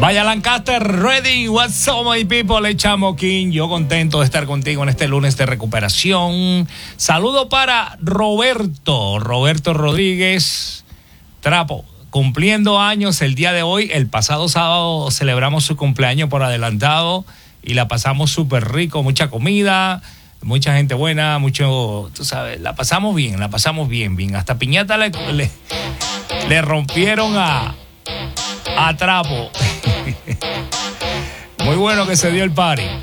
Vaya Lancaster, ready, what's up my people, el Chamo King, yo contento de estar contigo en este lunes de recuperación. Saludo para Roberto Rodríguez Trapo, cumpliendo años el día de hoy. El pasado sábado celebramos su cumpleaños por adelantado y la pasamos súper rico, mucha comida, mucha gente buena, mucho, tú sabes, la pasamos bien, bien. Hasta piñata le rompieron a Trapo. Muy bueno que se dio el party.